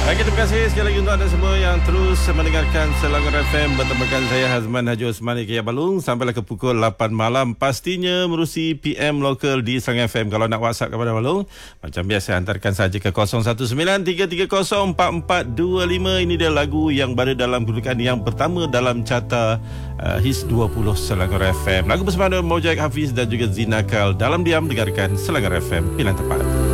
Baik, terima kasih sekali lagi untuk anda semua yang terus mendengarkan Selangor FM bertemakan saya Hazman Haji Osmani Kia Balung sampailah ke pukul 8 malam, pastinya merusi PM lokal di Selangor FM. Kalau nak WhatsApp kepada Balung, macam biasa hantarkan saja ke 0193304425. Ini dia lagu yang berada dalam kedudukan yang pertama dalam carta Hits 20 Selangor FM. Lagu bersama Mojaik Hafiz dan juga Zinakal. Dalam diam dengarkan Selangor FM, pilihan tepat.